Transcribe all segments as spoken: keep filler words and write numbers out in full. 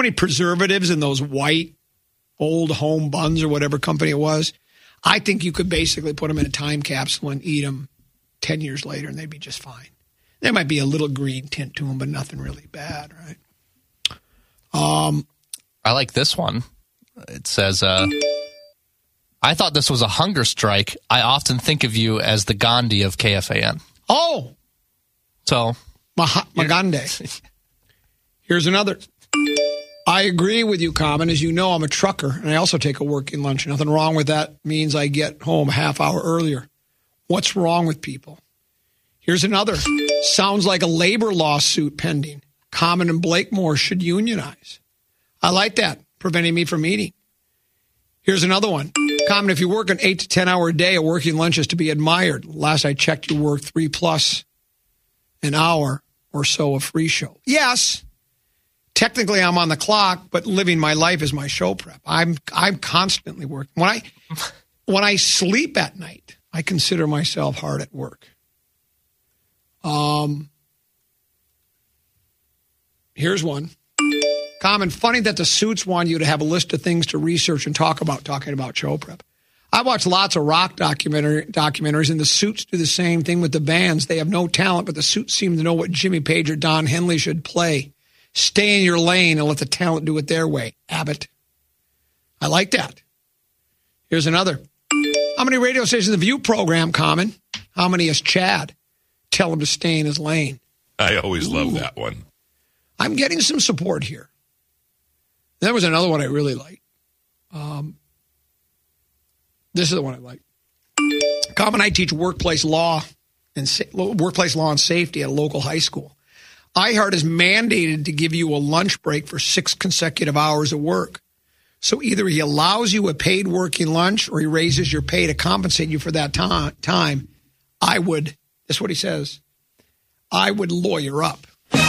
many preservatives in those white old home buns or whatever company it was. I think you could basically put them in a time capsule and eat them ten years later, and they'd be just fine. There might be a little green tint to them, but nothing really bad, right? Um, I like this one. It says, uh, I thought this was a hunger strike. I often think of you as the Gandhi of K F A N. Oh. So. Mah- Magande. Here's another. I agree with you, Common. As you know, I'm a trucker, and I also take a working lunch. Nothing wrong with that. Means I get home a half hour earlier. What's wrong with people? Here's another. Sounds like a labor lawsuit pending. Common and Blakemore should unionize. I like that, preventing me from eating. Here's another one. Common, if you work an eight to ten hour a day, a working lunch is to be admired. Last I checked, you work three plus an hour or so of free show. Yes, technically I'm on the clock, but living my life is my show prep. I'm I'm constantly working. When I when I sleep at night, I consider myself hard at work. Um, here's one. Common, funny that the suits want you to have a list of things to research and talk about, talking about show prep. I watch lots of rock documentary, documentaries, and the suits do the same thing with the bands. They have no talent, but the suits seem to know what Jimmy Page or Don Henley should play. Stay in your lane and let the talent do it their way. Abbott. I like that. Here's another. How many radio stations the View program, Common? How many is Chad? Tell him to stay in his lane. I always Ooh. love that one. I'm getting some support here. There was another one I really liked. Um, this is the one I like. Common, I teach workplace law and sa- workplace law and safety at a local high school. iHeart is mandated to give you a lunch break for six consecutive hours of work. So either he allows you a paid working lunch or he raises your pay to compensate you for that ta- time. I would, this is what he says, I would lawyer up.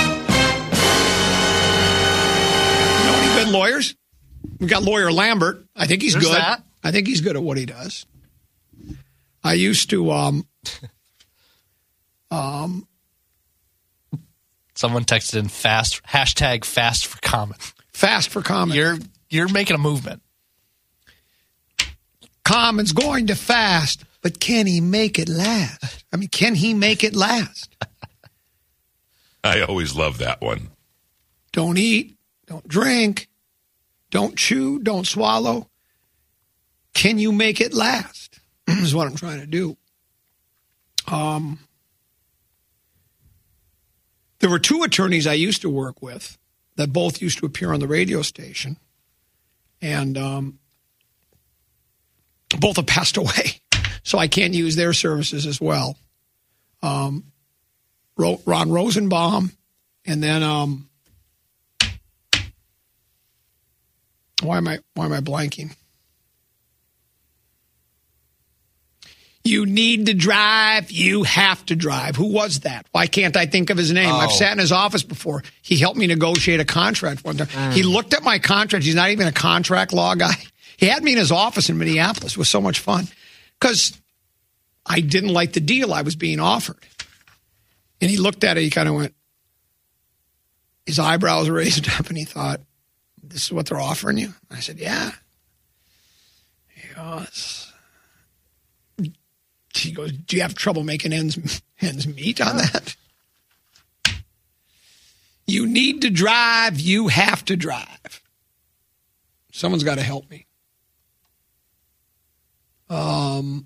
Good lawyers. We've got lawyer Lambert. I think he's There's good. That. I think he's good at what he does. I used to um um Someone texted in fast hashtag fast for Common. Fast for Common. You're you're making a movement. Common's going to fast, but can he make it last? I mean, can he make it last? I always love that one. Don't eat. Don't drink, don't chew, don't swallow. Can you make it last? Is what I'm trying to do. Um, there were two attorneys I used to work with that both used to appear on the radio station, and um, both have passed away, so I can't use their services as well. Um, Ron Rosenbaum, and then... Um, Why am I why am I blanking? You need to drive, you have to drive. Who was that? Why can't I think of his name? Oh. I've sat in his office before. He helped me negotiate a contract one time. Mm. He looked at my contract. He's not even a contract law guy. He had me in his office in Minneapolis. It was so much fun because I didn't like the deal I was being offered. And he looked at it, he kind of went, his eyebrows raised up, and he thought, this is what they're offering you? I said, yeah. He goes, he goes, do you have trouble making ends, ends meet on that? You need to drive. You have to drive. Someone's got to help me. Um,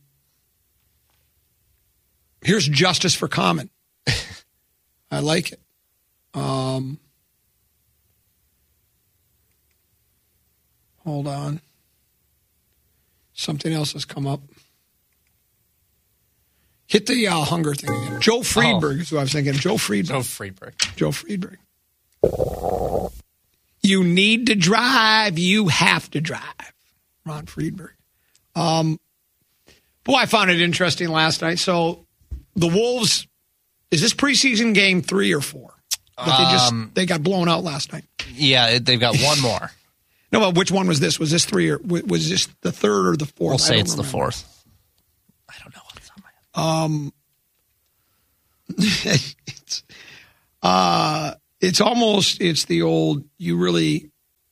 here's Justice for Common. I like it. Um, hold on. Something else has come up. Hit the uh, hunger thing again. Joe Friedberg oh. is what I was thinking. Joe Friedberg. Joe Friedberg. Joe Friedberg. You need to drive. You have to drive. Ron Friedberg. Um, boy, I found it interesting last night. So the Wolves, is this preseason game three or four? But they just um, they got blown out last night. Yeah, they've got one more. No, but which one was this? Was this three or was this the third or the fourth? We'll say it's remember. the fourth. I don't know what's on my head. Um, it's uh, it's almost it's the old. You really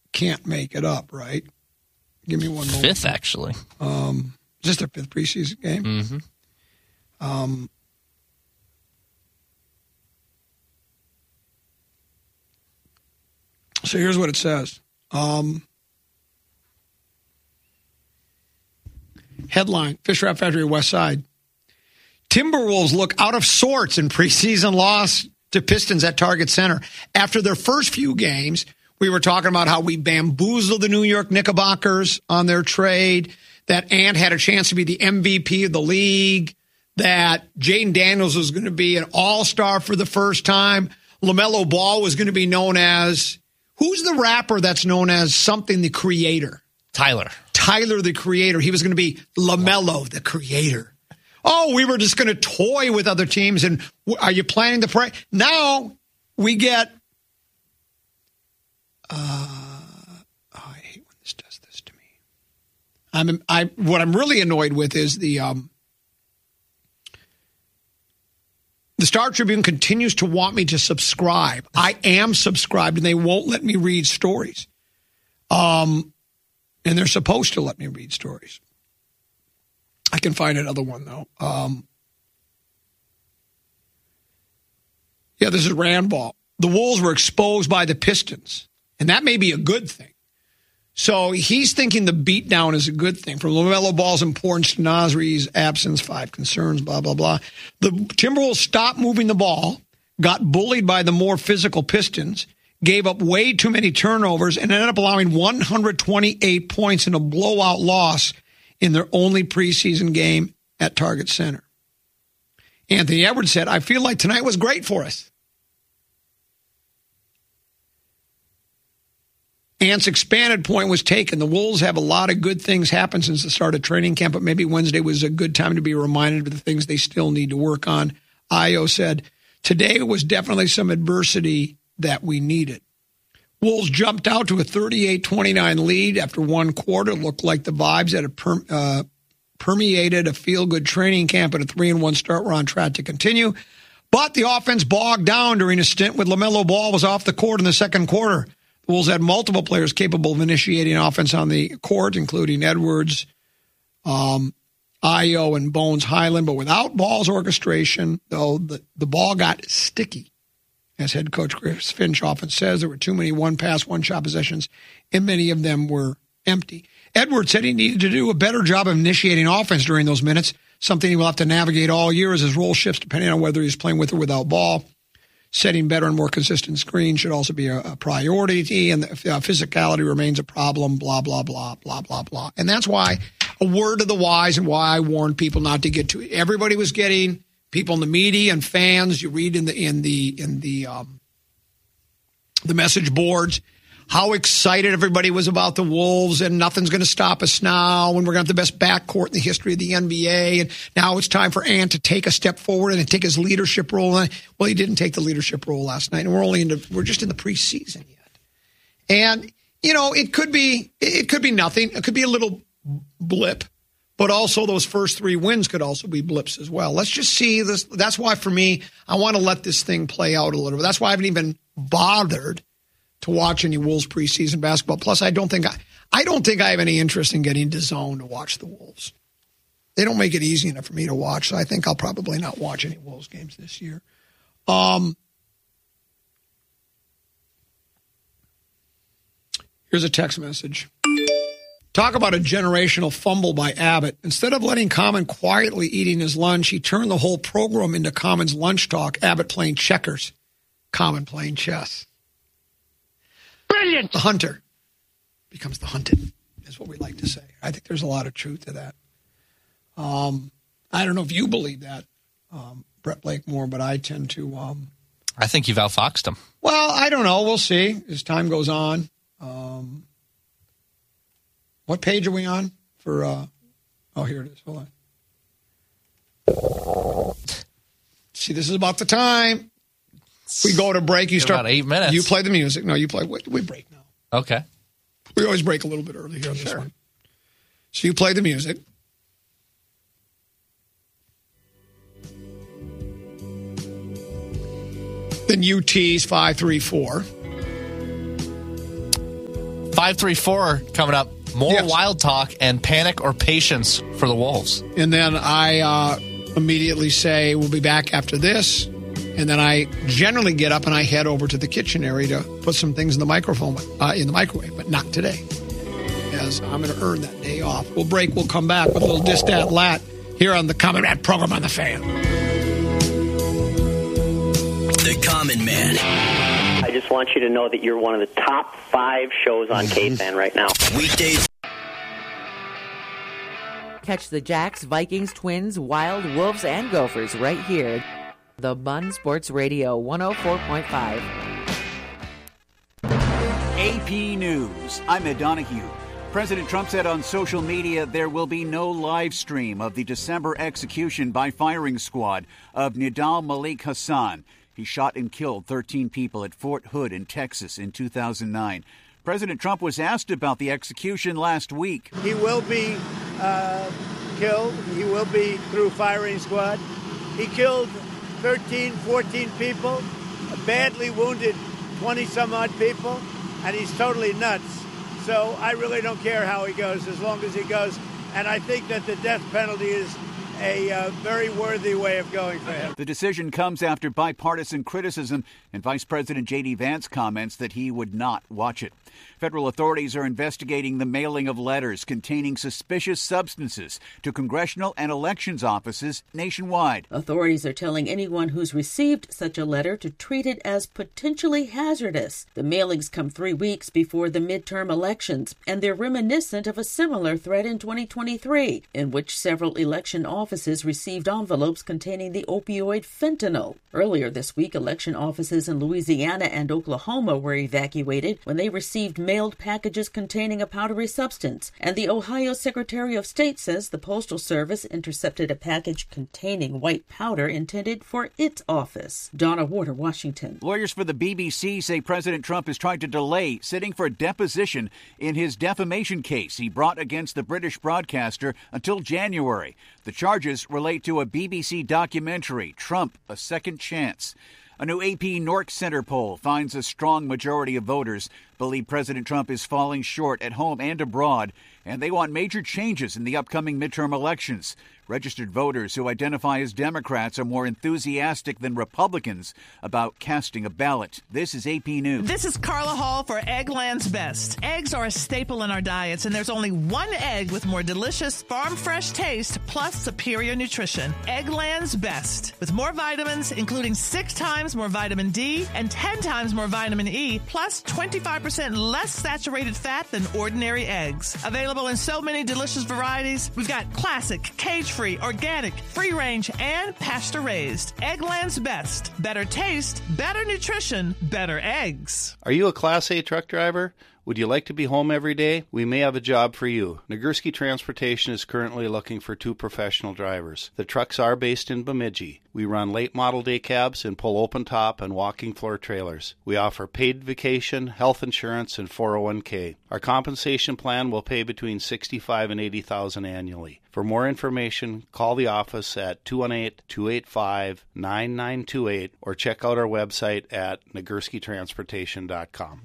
can't make it up, right? Give me one moment. Fifth, actually. Um, is this their fifth preseason game? Mm-hmm. Um, so here's what it says. Um, headline, Fish Wrap Factory West Side. Timberwolves look out of sorts in preseason loss to Pistons at Target Center. After their first few games, we were talking about how we bamboozled the New York Knickerbockers on their trade, that Ant had a chance to be the M V P of the league, that Jaden Daniels was going to be an all-star for the first time. LaMelo Ball was going to be known as, who's the rapper that's known as something the creator? Tyler. Tyler the creator. He was going to be LaMelo the creator. Oh, we were just going to toy with other teams, and are you planning to play? Now we get, uh, oh, I hate when this does this to me. I'm, I, what I'm really annoyed with is the, um, the Star Tribune continues to want me to subscribe. I am subscribed, and they won't let me read stories. Um, and they're supposed to let me read stories. I can find another one, though. Um, yeah, this is Randball. The Wolves were exposed by the Pistons, and that may be a good thing. So he's thinking the beatdown is a good thing. From LaMelo Ball's importance to Nasri's absence, five concerns, blah, blah, blah. The Timberwolves stopped moving the ball, got bullied by the more physical Pistons, gave up way too many turnovers, and ended up allowing one hundred twenty-eight points in a blowout loss in their only preseason game at Target Center. Anthony Edwards said, I feel like tonight was great for us. Ant's expanded point was taken. The Wolves have a lot of good things happen since the start of training camp, but maybe Wednesday was a good time to be reminded of the things they still need to work on. Io said, today was definitely some adversity that we needed. Wolves jumped out to a thirty-eight twenty-nine lead after one quarter. It looked like the vibes that had per, uh, permeated a feel-good training camp and a three and one start were on track to continue. But the offense bogged down during a stint when LaMelo Ball was off the court in the second quarter. The Wolves had multiple players capable of initiating offense on the court, including Edwards, um, Io, and Bones Highland. But without Ball's orchestration, though, the, the ball got sticky. As head coach Chris Finch often says, there were too many one-pass, one-shot possessions, and many of them were empty. Edwards said he needed to do a better job of initiating offense during those minutes, something he will have to navigate all year as his role shifts depending on whether he's playing with or without ball. Setting better and more consistent screens should also be a, a priority, and the uh, physicality remains a problem, blah, blah, blah, blah, blah, blah. And that's why a word to the wise and why I warned people not to get to it. Everybody was getting... People in the media and fans, you read in the in the in the um, the message boards how excited everybody was about the Wolves, and nothing's going to stop us now, and we're going to have the best backcourt in the history of the N B A, and now it's time for Ant to take a step forward and take his leadership role. Well, he didn't take the leadership role last night, and we're only in the, we're just in the preseason yet. And you know, it could be it could be nothing. It could be a little blip. But also those first three wins could also be blips as well. Let's just see this. That's why, for me, I want to let this thing play out a little bit. That's why I haven't even bothered to watch any Wolves preseason basketball. Plus, I don't think I, I don't think I have any interest in getting DAZN to watch the Wolves. They don't make it easy enough for me to watch, so I think I'll probably not watch any Wolves games this year. Um, here's a text message. Talk about a generational fumble by Abbott. Instead of letting Common quietly eating his lunch, he turned the whole program into Common's lunch talk. Abbott playing checkers, Common playing chess. Brilliant! The hunter becomes the hunted, is what we like to say. I think there's a lot of truth to that. Um, I don't know if you believe that, um, Brett Blakemore, but I tend to... Um, I think you've outfoxed him. Well, I don't know. We'll see as time goes on. Um What page are we on for, uh, oh, here it is. Hold on. See, this is about the time. We go to break. You start. About eight minutes. You play the music. No, you play. We, we break now. Okay. We always break a little bit early here on this Sure. one. So you play the music. Then U T's five three four. five three four coming up. More Yes. wild talk and panic or patience for the Wolves. And then I uh, immediately say, we'll be back after this. And then I generally get up and I head over to the kitchen area to put some things in the microphone, uh, in the microwave, but not today, as I'm going to earn that day off. We'll break. We'll come back with a little Dis Dat Lat here on the Common Man program on the Fan. The Common Man. I just want you to know that you're one of the top five shows on K-Fan right now. Weekdays. Catch the Jacks, Vikings, Twins, Wild, Wolves, and Gophers right here. The Bun Sports Radio one oh four point five. A P News. I'm Ed Donahue. President Trump said on social media there will be no live stream of the December execution by firing squad of Nidal Malik Hassan. He shot and killed thirteen people at Fort Hood in Texas in two thousand nine. President Trump was asked about the execution last week. He will be uh, killed. He will be through firing squad. He killed thirteen, fourteen people, badly wounded twenty some odd people, and he's totally nuts. So I really don't care how he goes as long as he goes. And I think that the death penalty is a uh, very worthy way of going for him. The decision comes after bipartisan criticism and Vice President J D. Vance comments that he would not watch it. Federal authorities are investigating the mailing of letters containing suspicious substances to congressional and elections offices nationwide. Authorities are telling anyone who's received such a letter to treat it as potentially hazardous. The mailings come three weeks before the midterm elections, and they're reminiscent of a similar threat in twenty twenty-three, in which several election offices received envelopes containing the opioid fentanyl. Earlier this week, election offices in Louisiana and Oklahoma were evacuated when they received mailed packages containing a powdery substance, and the Ohio Secretary of State says the Postal Service intercepted a package containing white powder intended for its office. Donna Warder, Washington. Lawyers for the B B C say President Trump is trying to delay sitting for a deposition in his defamation case he brought against the British broadcaster until January. The charges relate to a B B C documentary, Trump, A Second Chance. A new A P Nork Center poll finds a strong majority of voters believe President Trump is falling short at home and abroad, and they want major changes in the upcoming midterm elections. Registered voters who identify as Democrats are more enthusiastic than Republicans about casting a ballot. This is A P News. This is Carla Hall for Eggland's Best. Eggs are a staple in our diets, and there's only one egg with more delicious, farm-fresh taste plus superior nutrition. Eggland's Best. With more vitamins, including six times more vitamin D and ten times more vitamin E, plus twenty-five percent less saturated fat than ordinary eggs. Available in so many delicious varieties, we've got classic, cage-free, organic, free-range, and pasture-raised. Eggland's Best. Better taste, better nutrition, better eggs. Are you a Class A truck driver? Would you like to be home every day? We may have a job for you. Nagurski Transportation is currently looking for two professional drivers. The trucks are based in Bemidji. We run late model day cabs and pull open top and walking floor trailers. We offer paid vacation, health insurance, and four oh one k. Our compensation plan will pay between sixty-five thousand dollars and eighty thousand dollars annually. For more information, call the office at two one eight, two eight five, nine nine two eight or check out our website at nagurski transportation dot com.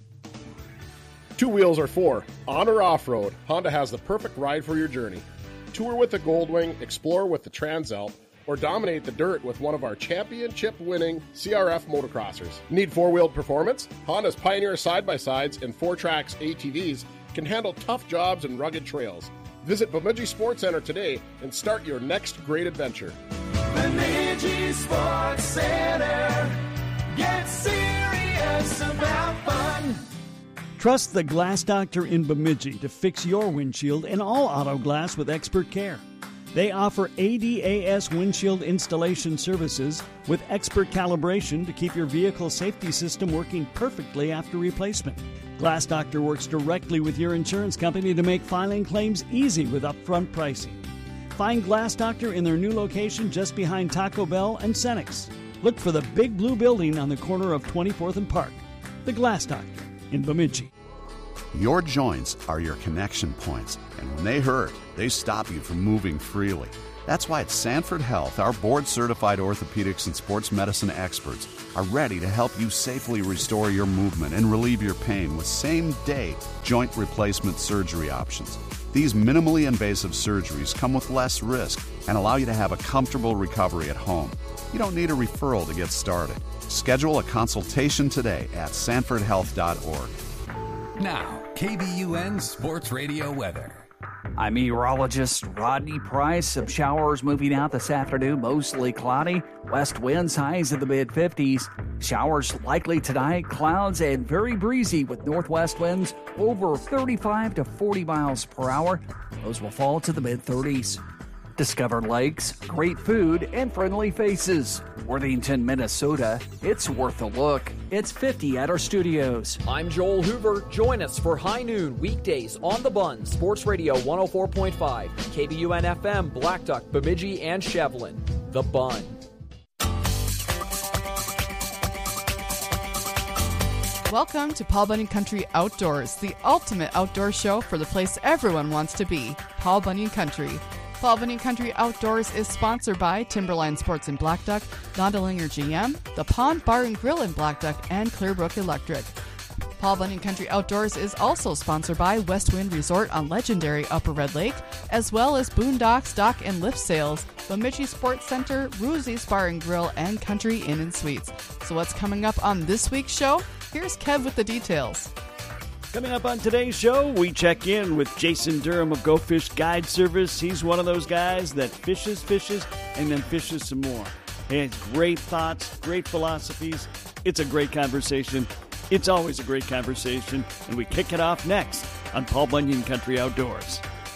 Two wheels or four, on or off-road, Honda has the perfect ride for your journey. Tour with the Goldwing, explore with the Transalp, or dominate the dirt with one of our championship-winning C R F motocrossers. Need four-wheeled performance? Honda's Pioneer side-by-sides and four-tracks A T Vs can handle tough jobs and rugged trails. Visit Bemidji Sports Center today and start your next great adventure. Bemidji Sports Center. Get serious about fun. Trust the Glass Doctor in Bemidji to fix your windshield and all auto glass with expert care. They offer A D A S windshield installation services with expert calibration to keep your vehicle safety system working perfectly after replacement. Glass Doctor works directly with your insurance company to make filing claims easy with upfront pricing. Find Glass Doctor in their new location just behind Taco Bell and Senex. Look for the big blue building on the corner of twenty-fourth and Park. The Glass Doctor in Bemidji. Your joints are your connection points, and when they hurt, they stop you from moving freely. That's why at Sanford Health, our board-certified orthopedics and sports medicine experts are ready to help you safely restore your movement and relieve your pain with same-day joint replacement surgery options. These minimally invasive surgeries come with less risk and allow you to have a comfortable recovery at home. You don't need a referral to get started. Schedule a consultation today at sanford health dot org. Now, K B U N Sports Radio weather. I'm meteorologist Rodney Price. Some showers moving out this afternoon, mostly cloudy. West winds highs in the mid fifties. Showers likely tonight, clouds and very breezy with northwest winds over thirty-five to forty miles per hour. Those will fall to the mid thirties. Discover lakes, great food, and friendly faces. Worthington, Minnesota. It's worth a look. It's fifty at our studios. I'm Joel Hoover. Join us for High Noon weekdays on The Bun, Sports Radio one oh four point five, K B U N F M, Black Duck, Bemidji, and Shevlin. The Bun. Welcome to Paul Bunyan Country Outdoors, the ultimate outdoor show for the place everyone wants to be, Paul Bunyan Country. Paul Bunyan Country Outdoors is sponsored by Timberline Sports in Black Duck, Nondalinger G M, The Pond Bar and Grill in Black Duck, and Clearbrook Electric. Paul Bunyan Country Outdoors is also sponsored by West Wind Resort on legendary Upper Red Lake, as well as Boondocks Dock and Lift Sales, Bemidji Sports Center, Ruzzi's Bar and Grill, and Country Inn and Suites. So what's coming up on this week's show? Here's Kev with the details. Coming up on today's show, we check in with Jason Durham of Go Fish Guide Service. He's one of those guys that fishes, fishes, and then fishes some more. He has great thoughts, great philosophies. It's a great conversation. It's always a great conversation. And we kick it off next on Paul Bunyan Country Outdoors.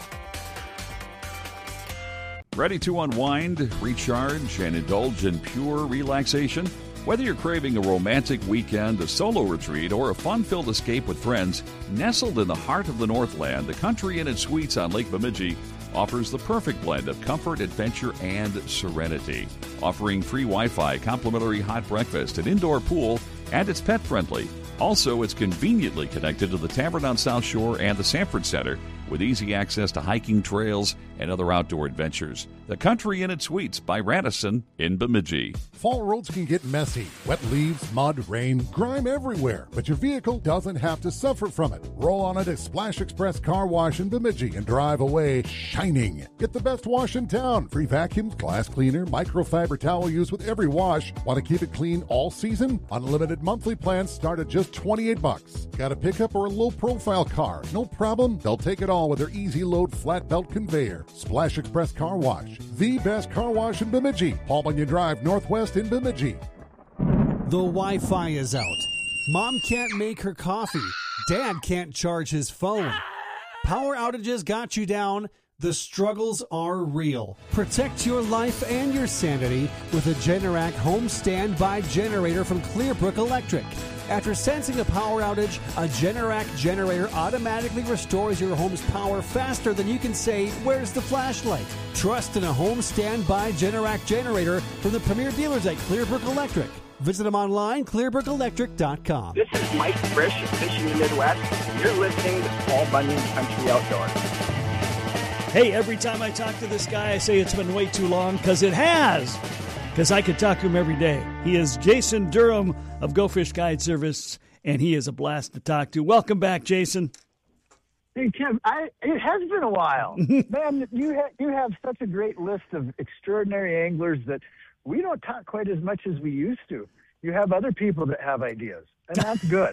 Ready to unwind, recharge, and indulge in pure relaxation? Whether you're craving a romantic weekend, a solo retreat, or a fun-filled escape with friends, nestled in the heart of the Northland, the Country Inn and Suites on Lake Bemidji offers the perfect blend of comfort, adventure, and serenity. Offering free Wi-Fi, complimentary hot breakfast, an indoor pool, and it's pet-friendly. Also, it's conveniently connected to the Tavern on South Shore and the Sanford Center, with easy access to hiking trails and other outdoor adventures. The Country Inn and Suites by Radisson in Bemidji. Fall roads can get messy. Wet leaves, mud, rain, grime everywhere. But your vehicle doesn't have to suffer from it. Roll on it at Splash Express Car Wash in Bemidji and drive away shining. Get the best wash in town. Free vacuums, glass cleaner, microfiber towel used with every wash. Want to keep it clean all season? Unlimited monthly plans start at just twenty-eight bucks. Got a pickup or a low-profile car? No problem. They'll take it all with their easy load flat belt conveyor. Splash Express Car Wash, the best car wash in Bemidji. Paul Bunyan Drive Northwest in Bemidji. The Wi-Fi is out. Mom can't make her coffee. Dad can't charge his phone. Power outages got you down. The struggles are real. Protect your life and your sanity with a Generac home standby generator from Clearbrook Electric. After sensing a power outage, a Generac generator automatically restores your home's power faster than you can say, "Where's the flashlight?" Trust in a home standby Generac generator from the premier dealers at Clearbrook Electric. Visit them online, clearbrook electric dot com. This is Mike Frisch of Fishing the Midwest. You're listening to Paul Bunyan Country Outdoors. Hey, every time I talk to this guy, I say it's been way too long, because it has. Because I could talk to him every day. He is Jason Durham of Go Fish Guide Service, and he is a blast to talk to. Welcome back, Jason. Hey, Tim, I, it has been a while. Man, you, ha- you have such a great list of extraordinary anglers that we don't talk quite as much as we used to. You have other people that have ideas, and that's good.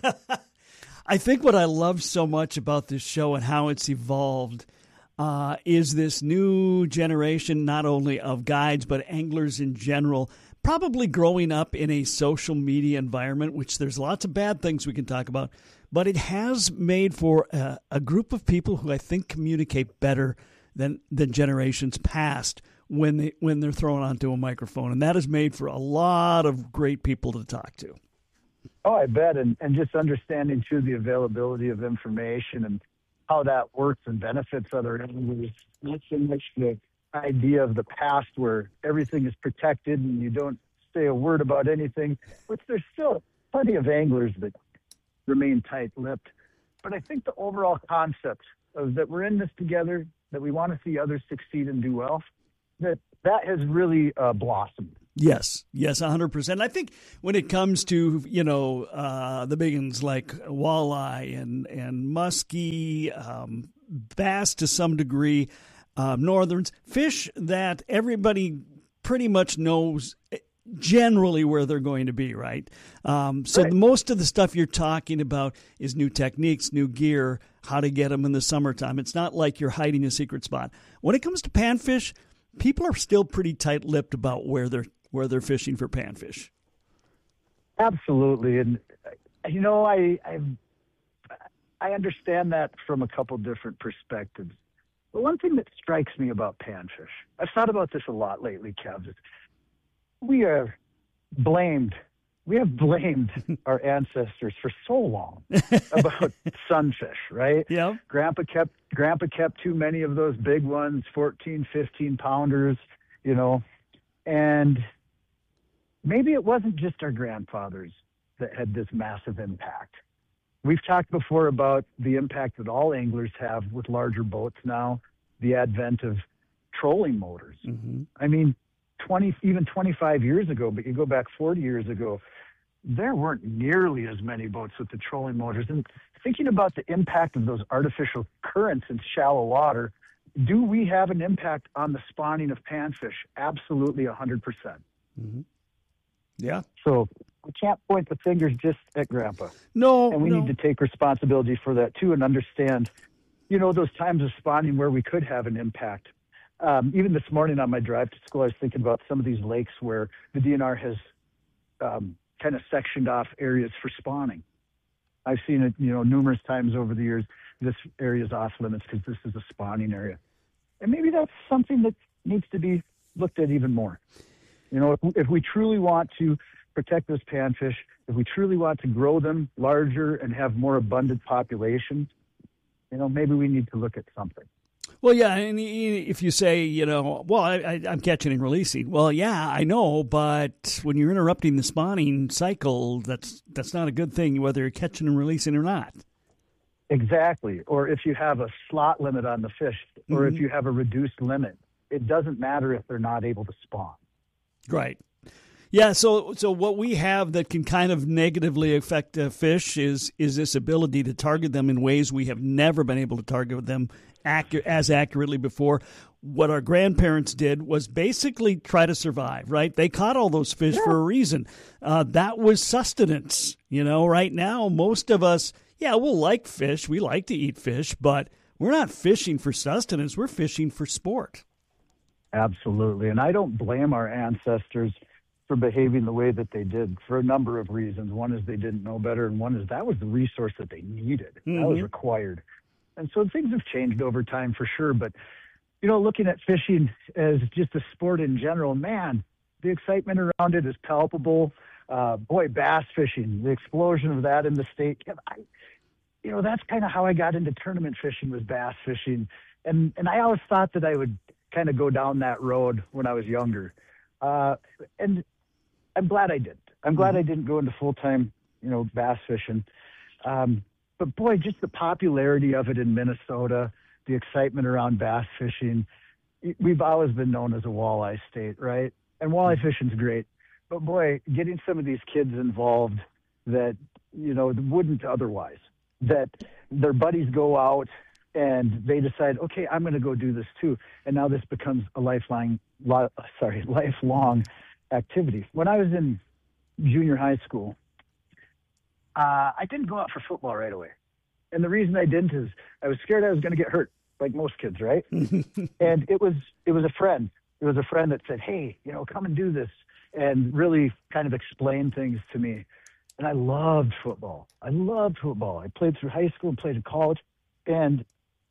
I think what I love so much about this show and how it's evolved Uh, is this new generation, not only of guides, but anglers in general, probably growing up in a social media environment, which there's lots of bad things we can talk about, but it has made for a, a group of people who I think communicate better than, than generations past when, they, when they're thrown onto a microphone. And that has made for a lot of great people to talk to. Oh, I bet. And, and just understanding, too, the availability of information and how that works and benefits other anglers. Not so much the idea of the past where everything is protected and you don't say a word about anything, which there's still plenty of anglers that remain tight-lipped. But I think the overall concept of that we're in this together, that we want to see others succeed and do well, that that has really uh, blossomed. Yes, yes, one hundred percent. I think when it comes to, you know, uh, the big ones like walleye and, and muskie, um, bass to some degree, um, northerns, fish that everybody pretty much knows generally where they're going to be, right? Um, so right. most of the stuff you're talking about is new techniques, new gear, how to get them in the summertime. It's not like you're hiding a secret spot. When it comes to panfish, people are still pretty tight-lipped about where they're where they're fishing for panfish. Absolutely, and you know, I I, I understand that from a couple different perspectives. But one thing that strikes me about panfish, I've thought about this a lot lately, Kev, is we are blamed. We have blamed our ancestors for so long about sunfish, right? Yeah. Grandpa kept Grandpa kept too many of those big ones, fourteen, fifteen pounders, you know, and maybe it wasn't just our grandfathers that had this massive impact. We've talked before about the impact that all anglers have with larger boats now, the advent of trolling motors. Mm-hmm. I mean, twenty, even twenty-five years ago, but you go back forty years ago, there weren't nearly as many boats with the trolling motors. And thinking about the impact of those artificial currents in shallow water, do we have an impact on the spawning of panfish? Absolutely, one hundred percent. Mm-hmm. Yeah. So we can't point the fingers just at Grandpa. No, And we no. need to take responsibility for that, too, and understand, you know, those times of spawning where we could have an impact. Um, even this morning on my drive to school, I was thinking about some of these lakes where the D N R has um, kind of sectioned off areas for spawning. I've seen it, you know, numerous times over the years. This area is off limits because this is a spawning area. And maybe that's something that needs to be looked at even more. You know, if, if we truly want to protect those panfish, if we truly want to grow them larger and have more abundant populations, you know, maybe we need to look at something. Well, yeah, and if you say, you know, well, I, I, I'm catching and releasing. Well, yeah, I know, but when you're interrupting the spawning cycle, that's that's not a good thing, whether you're catching and releasing or not. Exactly. Or if you have a slot limit on the fish, or Mm-hmm. if you have a reduced limit, it doesn't matter if they're not able to spawn. Right. Yeah, so so what we have that can kind of negatively affect uh, fish is is this ability to target them in ways we have never been able to target them accu- as accurately before. What our grandparents did was basically try to survive, right? They caught all those fish Yeah. for a reason. Uh, that was sustenance. You know, right now, most of us, yeah, we'll like fish. We like to eat fish, but we're not fishing for sustenance. We're fishing for sport. Absolutely. And I don't blame our ancestors for behaving the way that they did for a number of reasons. One is they didn't know better, and one is that was the resource that they needed. That was Mhm. required. And so things have changed over time for sure. But, you know, looking at fishing as just a sport in general, man, the excitement around it is palpable. Uh, boy, bass fishing, the explosion of that in the state. I, you know, that's kind of how I got into tournament fishing, was bass fishing. And, and I always thought that I would kind of go down that road when I was younger. Uh, and I'm glad I didn't. I'm glad I didn't go into full-time, you know, bass fishing. Um, but boy, just the popularity of it in Minnesota, the excitement around bass fishing. We've always been known as a walleye state, right? And walleye fishing's great. But boy, getting some of these kids involved that, you know, wouldn't otherwise, that their buddies go out and they decide, okay, I'm going to go do this too. And now this becomes a lifelong, li- sorry, lifelong activity. When I was in junior high school, uh, I didn't go out for football right away. And the reason I didn't is I was scared I was going to get hurt, like most kids, right? And it was it was a friend. It was a friend that said, hey, you know, come and do this, and really kind of explain things to me. And I loved football. I loved football. I played through high school and played at college. And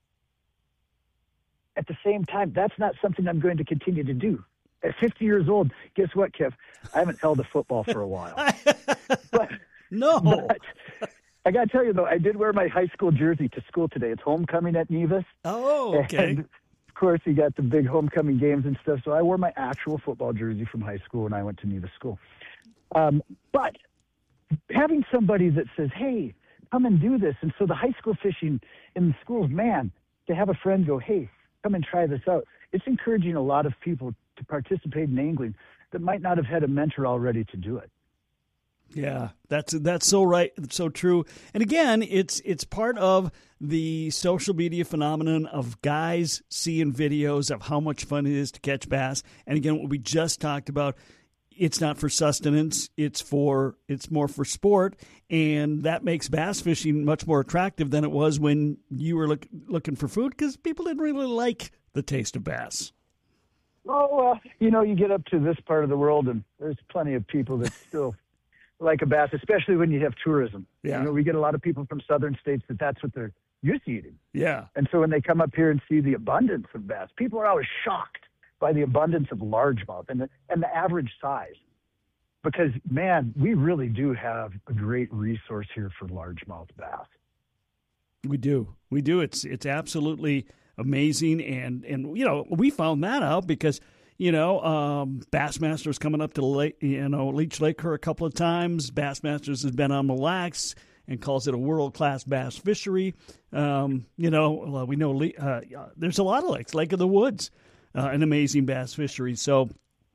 at the same time, that's not something I'm going to continue to do. At fifty years old, guess what, Kev? I haven't held a football for a while. but, no. But I got to tell you, though, I did wear my high school jersey to school today. It's homecoming at Nevis. Oh, okay. And, of course, you got the big homecoming games and stuff. So I wore my actual football jersey from high school when I went to Nevis school. Um, but having somebody that says, hey, come and do this. And so the high school fishing in the schools, man, to have a friend go, hey, come and try this out. It's encouraging a lot of people to participate in angling that might not have had a mentor already to do it. Yeah, that's that's so right, so true. And again, it's it's part of the social media phenomenon of guys seeing videos of how much fun it is to catch bass. And again, what we just talked about, it's not for sustenance, it's for it's more for sport, and that makes bass fishing much more attractive than it was when you were look, looking for food, because people didn't really like the taste of bass. Oh, well, you know, you get up to this part of the world, and there's plenty of people that still like a bass, especially when you have tourism. Yeah. You know, we get a lot of people from southern states that that's what they're used to eating. Yeah. And so when they come up here and see the abundance of bass, people are always shocked by the abundance of largemouth and the, and the average size. Because, man, we really do have a great resource here for largemouth bass. We do. We do. It's it's absolutely amazing. And, and you know, we found that out because – You know, um, Bassmasters coming up to Lake, you know, Leech Lake a couple of times. Bassmasters has been on Mille Lacs and calls it a world-class bass fishery. Um, you know, well, we know uh, there's a lot of lakes, Lake of the Woods, uh, an amazing bass fishery. So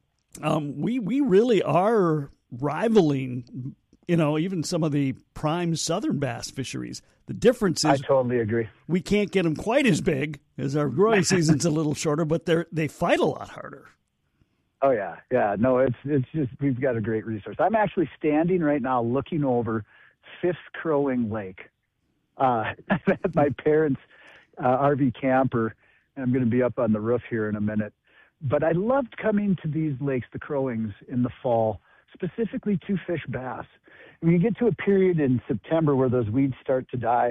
um, we we really are rivaling, you know, even some of the prime southern bass fisheries. The difference is, I totally agree. We can't get them quite as big as our growing season's a little shorter, but they they fight a lot harder. Oh yeah, yeah. No, it's it's just we've got a great resource. I'm actually standing right now looking over Fifth Crowing Lake uh, at my parents' uh, R V camper, and I'm going to be up on the roof here in a minute. But I loved coming to these lakes, the Crowings, in the fall, specifically to fish bass. When you get to a period in September where those weeds start to die,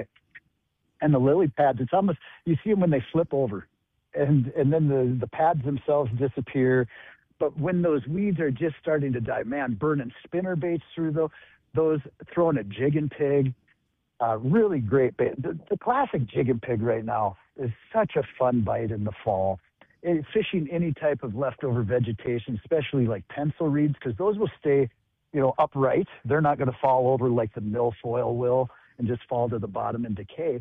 and the lily pads, it's almost, you see them when they flip over, and and then the, the pads themselves disappear. But when those weeds are just starting to die, man, burning spinner baits through those, those throwing a jig and pig, uh, really great bait. The, the classic jig and pig right now is such a fun bite in the fall. It, fishing any type of leftover vegetation, especially like pencil reeds, because those will stay, you know, upright. They're not going to fall over like the milfoil will and just fall to the bottom and decay.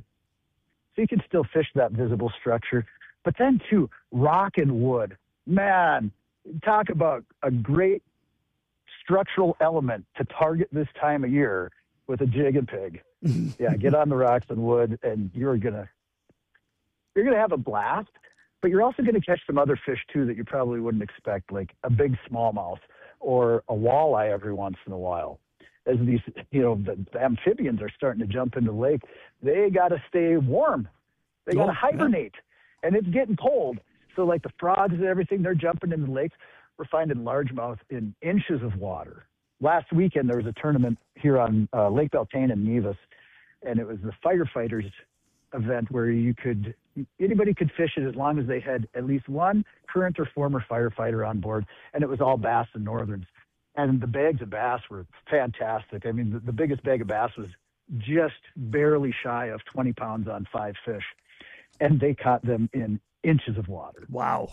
So you can still fish that visible structure. But then, too, rock and wood. Man, talk about a great structural element to target this time of year with a jig and pig. Yeah, get on the rocks and wood, and you're gonna you're gonna have a blast. But you're also gonna catch some other fish too that you probably wouldn't expect, like a big smallmouth or a walleye every once in a while. As these, you know, the, the amphibians are starting to jump into the lake, they got to stay warm. They got to Oh, hibernate, and it's getting cold. So, like the frogs and everything, they're jumping into the lakes. We're finding largemouth in inches of water. Last weekend, there was a tournament here on uh, Lake Beltane in Nevis, and it was the firefighters event where you could anybody could fish it as long as they had at least one current or former firefighter on board, and it was all bass and northerns. And the bags of bass were fantastic. I mean, the, the biggest bag of bass was just barely shy of twenty pounds on five fish, and they caught them in inches of water. Wow.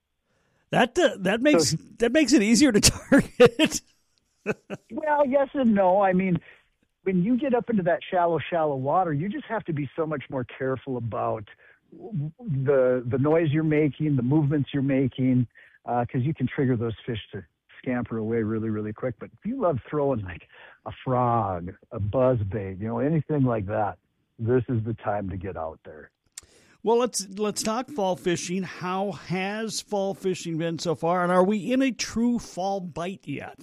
That uh, that makes So- that makes it easier to target. Well, yes and no. I mean, when you get up into that shallow, shallow water, you just have to be so much more careful about the the noise you're making, the movements you're making, because you can trigger those fish to scamper away really, really quick. But if you love throwing like a frog, a buzzbait, you know, anything like that, this is the time to get out there. Well, let's let's talk fall fishing. How has fall fishing been so far, and are we in a true fall bite yet?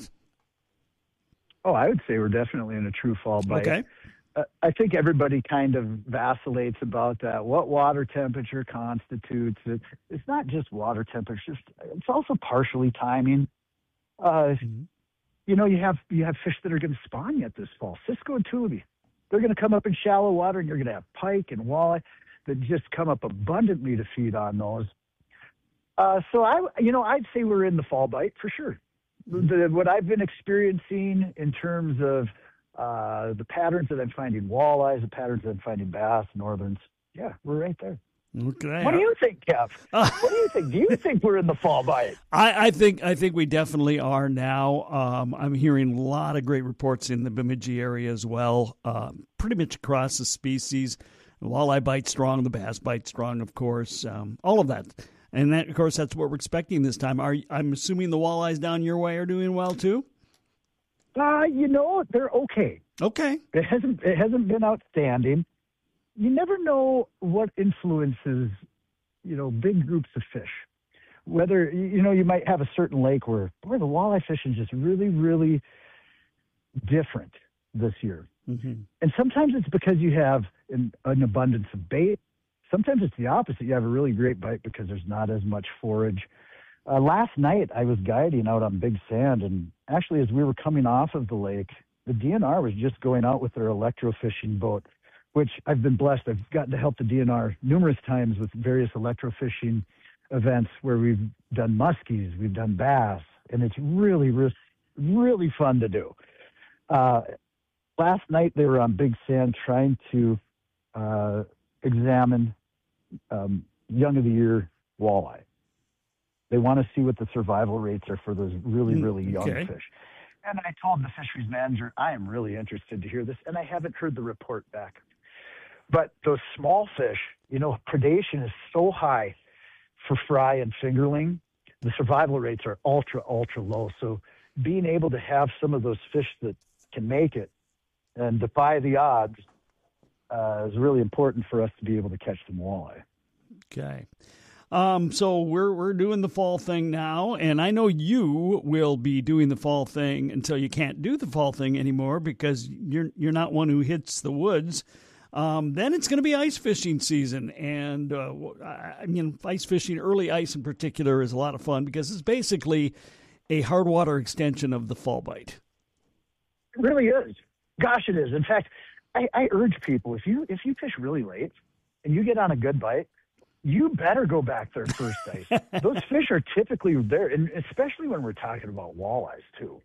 Oh, I would say we're definitely in a true fall bite. Okay. Uh, I think everybody kind of vacillates about that. What water temperature constitutes it? It's not just water temperature; it's also partially timing. Uh, You know, you have you have fish that are going to spawn yet this fall. Cisco and Tulaby, they're going to come up in shallow water, and you're going to have pike and walleye that just come up abundantly to feed on those. Uh, so I, you know, I'd say we're in the fall bite for sure. The, what I've been experiencing in terms of uh, the patterns that I'm finding walleyes, the patterns that I'm finding bass, northerns, yeah, we're right there. Okay. What do you think, Kev? What do you think? Do you think we're in the fall bite? I, I think I think we definitely are now. Um, I'm hearing a lot of great reports in the Bemidji area as well, um, pretty much across the species. The walleye bite strong, the bass bite strong, of course, um, all of that. And, that, of course, that's what we're expecting this time. Are I'm assuming the walleyes down your way are doing well, too? Uh, you know, they're okay. Okay. It hasn't it hasn't been outstanding. You never know what influences, you know, big groups of fish. Whether, you know, you might have a certain lake where, boy, the walleye fishing is just really, really different this year. Mm-hmm. And sometimes it's because you have an, an abundance of bait. Sometimes it's the opposite. You have a really great bite because there's not as much forage. Uh, last night, I was guiding out on Big Sand, and actually, as we were coming off of the lake, the D N R was just going out with their electrofishing boat, which I've been blessed. I've gotten to help the D N R numerous times with various electrofishing events where we've done muskies, we've done bass, and it's really, really, really fun to do. Uh, last night, they were on Big Sand trying to uh, examine um, young of the year walleye. They want to see what the survival rates are for those really, really young okay. fish. And I told the fisheries manager, I am really interested to hear this, and I haven't heard the report back. But those small fish, you know, predation is so high for fry and fingerling, the survival rates are ultra, ultra low. So being able to have some of those fish that can make it and defy the odds uh, is really important for us to be able to catch some walleye. Okay. Um, so we're we're doing the fall thing now, and I know you will be doing the fall thing until you can't do the fall thing anymore because you're you're not one who hits the woods. Um, then it's going to be ice fishing season, and uh, I mean ice fishing, early ice in particular, is a lot of fun because it's basically a hard water extension of the fall bite. It really is. Gosh, it is. In fact, I, I urge people, if you if you fish really late and you get on a good bite, you better go back there first ice. Those fish are typically there, and especially when we're talking about walleyes, too.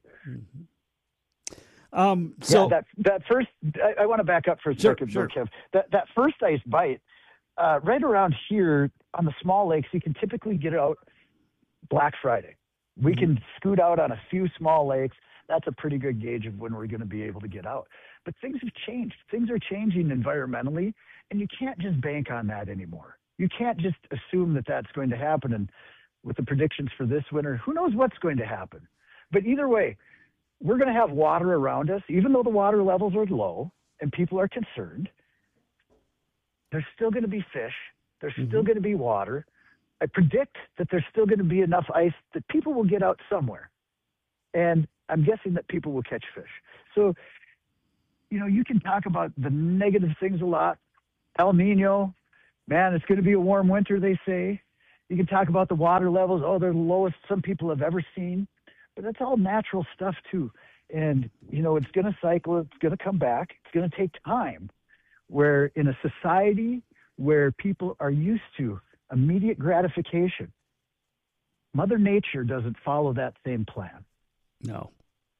Mm-hmm. Um, so yeah, that, that first, I, I want to back up for a sure, second, sure. Kev. That, that first ice bite, uh, right around here on the small lakes, you can typically get out Black Friday. We mm-hmm. can scoot out on a few small lakes. That's a pretty good gauge of when we're going to be able to get out. But things have changed. Things are changing environmentally, and you can't just bank on that anymore. You can't just assume that that's going to happen. And with the predictions for this winter, who knows what's going to happen? But either way, we're going to have water around us, even though the water levels are low and people are concerned. There's still going to be fish. There's mm-hmm. still going to be water. I predict that there's still going to be enough ice that people will get out somewhere. And I'm guessing that people will catch fish. So, you know, you can talk about the negative things a lot. El Nino, man, it's going to be a warm winter, they say. You can talk about the water levels. Oh, they're the lowest some people have ever seen. But that's all natural stuff, too. And, you know, it's going to cycle. It's going to come back. It's going to take time. Where in a society where people are used to immediate gratification, Mother Nature doesn't follow that same plan. No.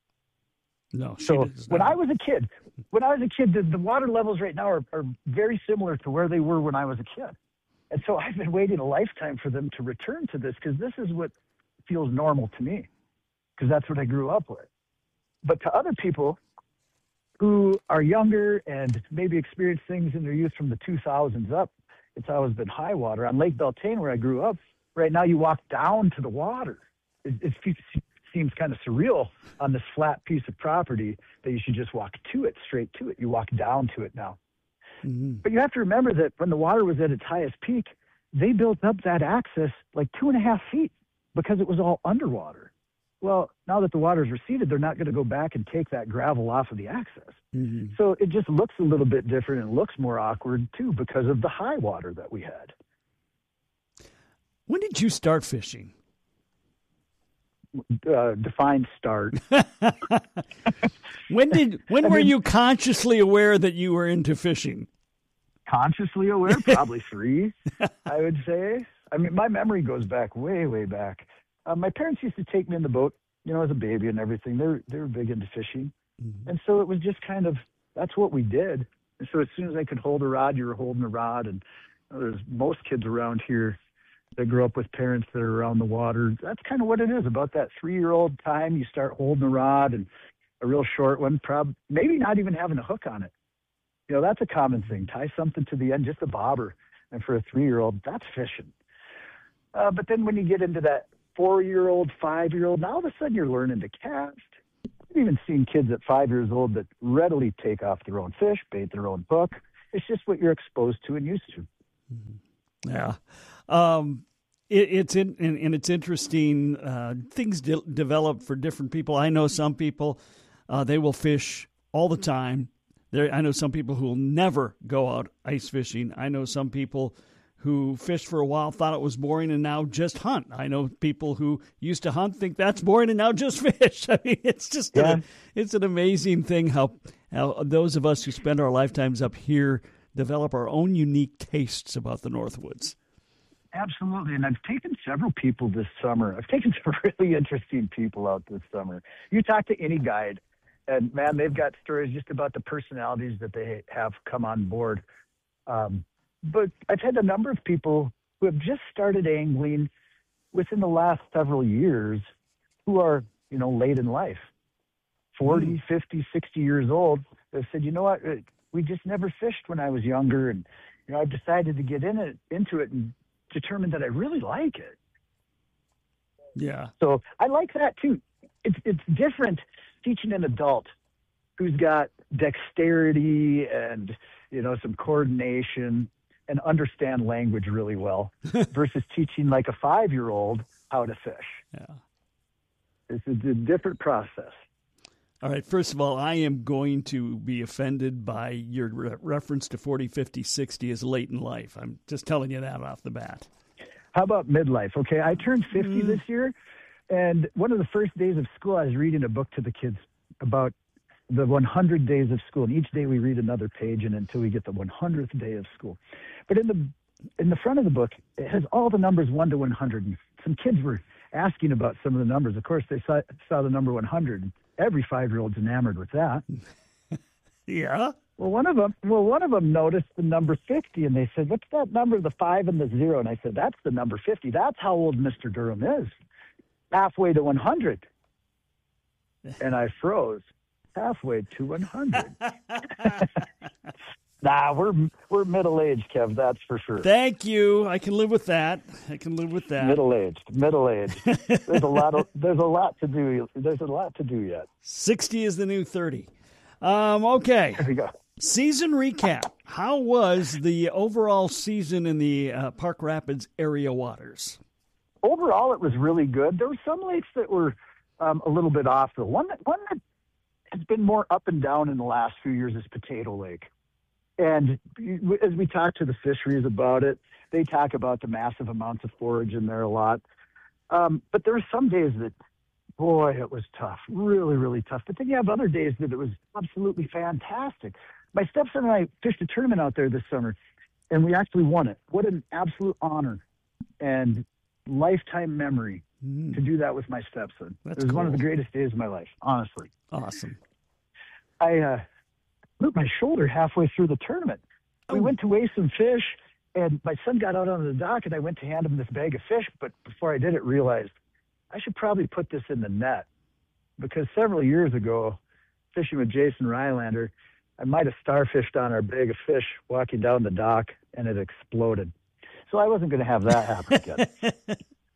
No. So when I was a kid, when I was a kid, the, the water levels right now are, are very similar to where they were when I was a kid. And so I've been waiting a lifetime for them to return to this because this is what feels normal to me because that's what I grew up with. But to other people who are younger and maybe experienced things in their youth from the two thousands up, it's always been high water. On Lake Beltane, where I grew up, right now you walk down to the water. It, it seems kind of surreal on this flat piece of property that you should just walk to it, straight to it. You walk down to it now. Mm-hmm. But you have to remember that when the water was at its highest peak, they built up that access like two and a half feet because it was all underwater. Well, now that the water's receded, they're not going to go back and take that gravel off of the access. Mm-hmm. So it just looks a little bit different and looks more awkward, too, because of the high water that we had. When did you start fishing? Uh, define start. when did? When I were mean, you consciously aware that you were into fishing? Consciously aware? Probably three, I would say. I mean, my memory goes back way, way back. Uh, my parents used to take me in the boat, you know, as a baby and everything. They were, they were big into fishing. Mm-hmm. And so it was just kind of, that's what we did. And so as soon as I could hold a rod, you were holding a rod. And you know, there's most kids around here that grew up with parents that are around the water. That's kind of what it is. About that three-year-old time, you start holding a rod and a real short one, prob- maybe not even having a hook on it. You know, that's a common thing. Tie something to the end, just a bobber. And for a three-year-old, that's fishing. Uh, but then when you get into that four-year-old, five-year-old, now all of a sudden you're learning to cast. I've even seen kids at five years old that readily take off their own fish, bait their own hook. It's just what you're exposed to and used to. Yeah. Um, it, it's in, and, and it's interesting. Uh, things de- develop for different people. I know some people, uh, they will fish all the time. There, I know some people who will never go out ice fishing. I know some people who fished for a while, thought it was boring, and now just hunt. I know people who used to hunt, think that's boring, and now just fish. I mean, it's just yeah. a, it's an amazing thing how, how those of us who spend our lifetimes up here develop our own unique tastes about the Northwoods. Absolutely, and I've taken several people this summer. I've taken some really interesting people out this summer. You talk to any guide, and, man, they've got stories just about the personalities that they have come on board. Um, but I've had a number of people who have just started angling within the last several years who are, you know, late in life, forty, mm. fifty, sixty years old. They've said, you know what, we just never fished when I was younger, and, you know, I've decided to get in it, into it and determined that I really like it. Yeah. So I like that, too. It's, it's different teaching an adult who's got dexterity and, you know, some coordination and understand language really well versus teaching like a five-year-old how to fish. Yeah. It's a, a different process. All right. First of all, I am going to be offended by your re- reference to forty, fifty, sixty as late in life. I'm just telling you that off the bat. How about midlife? Okay. I turned fifty mm. this year, and one of the first days of school, I was reading a book to the kids about the one hundred days of school, and each day we read another page, and until we get the one hundredth day of school. But in the in the front of the book, it has all the numbers one to one hundred. And some kids were asking about some of the numbers. Of course, they saw, saw the number one hundred. Every five-year-old's enamored with that. Yeah. Well, one of them. Well, one of them noticed the number fifty, and they said, "What's that number? The five and the zero?" And I said, "That's the number fifty. That's how old Mister Durham is. Halfway to one hundred." And I froze. Halfway to one hundred. Nah, we're we're middle aged, Kev. That's for sure. Thank you. I can live with that. I can live with that. Middle aged, middle aged. There's a lot of there's a lot to do. There's a lot to do yet. Sixty is the new thirty. Um, okay. There we go. Season recap. How was the overall season in the uh, Park Rapids area waters? Overall, it was really good. There were some lakes that were um, a little bit off. The one that one that has been more up and down in the last few years is Potato Lake. And as we talk to the fisheries about it, they talk about the massive amounts of forage in there a lot. Um, but there were some days that, boy, it was tough, really, really tough. But then you have other days that it was absolutely fantastic. My stepson and I fished a tournament out there this summer, and we actually won it. What an absolute honor and lifetime memory mm. to do that with my stepson. That's it was cool. one of the greatest days of my life, honestly. Awesome. I uh, hurt my shoulder halfway through the tournament. Oh. We went to weigh some fish, and my son got out on the dock, and I went to hand him this bag of fish. But before I did it, realized I should probably put this in the net, because several years ago, fishing with Jason Rylander, I might have starfished on our bag of fish walking down the dock, and it exploded. So I wasn't going to have that happen again.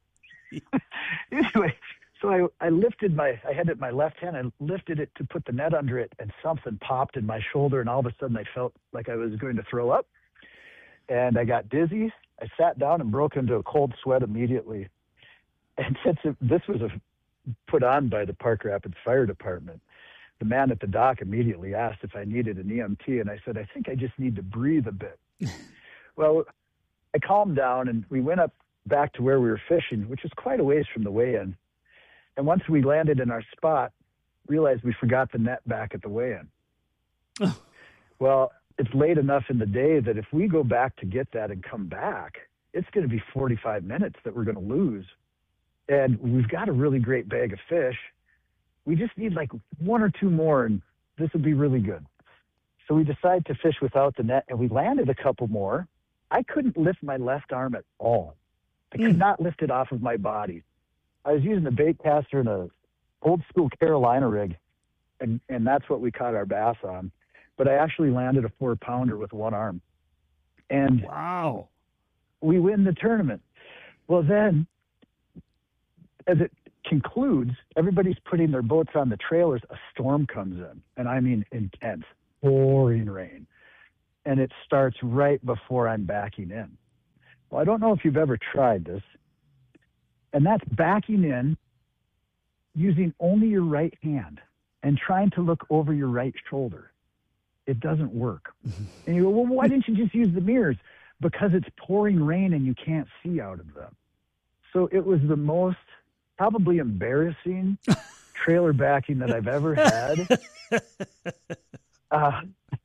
Anyway, so I, I lifted my, I had it in my left hand, I lifted it to put the net under it, and something popped in my shoulder, and all of a sudden I felt like I was going to throw up, and I got dizzy. I sat down and broke into a cold sweat immediately. And since it, this was a, put on by the Park Rapids Fire Department, the man at the dock immediately asked if I needed an E M T, and I said, I think I just need to breathe a bit. Well, I calmed down, and we went up back to where we were fishing, which was quite a ways from the weigh-in. And once we landed in our spot, realized we forgot the net back at the weigh-in. Well, it's late enough in the day that if we go back to get that and come back, it's going to be forty-five minutes that we're going to lose. And we've got a really great bag of fish. We just need like one or two more, and this will be really good. So we decided to fish without the net, and we landed a couple more. I couldn't lift my left arm at all. I could mm. not lift it off of my body. I was using a bait caster and a old school Carolina rig, and, and that's what we caught our bass on. but I actually landed a four pounder with one arm. And wow, we win the tournament. Well, then as it concludes, everybody's putting their boats on the trailers. A storm comes in, and I mean intense, pouring rain. And it starts right before I'm backing in. Well, I don't know if you've ever tried this. And that's backing in using only your right hand and trying to look over your right shoulder. It doesn't work. And you go, well, why didn't you just use the mirrors? Because it's pouring rain and you can't see out of them. So it was the most probably embarrassing trailer backing that I've ever had. Uh,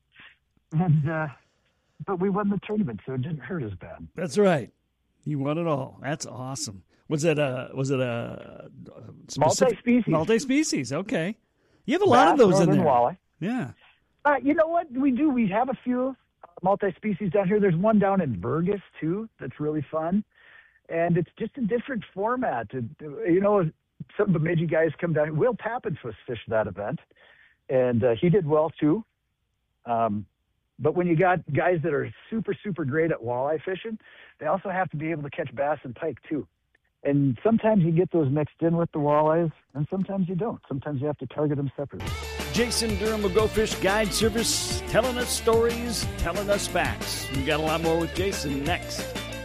and uh, but we won the tournament, so it didn't hurt as bad. That's right. You won it all. That's awesome. Was it a was it a multi-species? Multi-species. Okay. You have a lot Bass, of those northern in there. Walleye. Yeah. Uh, you know what we do? We have a few multi-species down here. There's one down in Burgess too that's really fun, and it's just a different format. It, you know, some Bemidji guys come down. Will Pappins was fished that event, and uh, he did well too. Um, but when you got guys that are super super great at walleye fishing, they also have to be able to catch bass and pike too. And sometimes you get those mixed in with the walleyes, and sometimes you don't. Sometimes you have to target them separately. Jason Durham of Go Fish Guide Service, telling us stories, telling us facts. We've got a lot more with Jason next.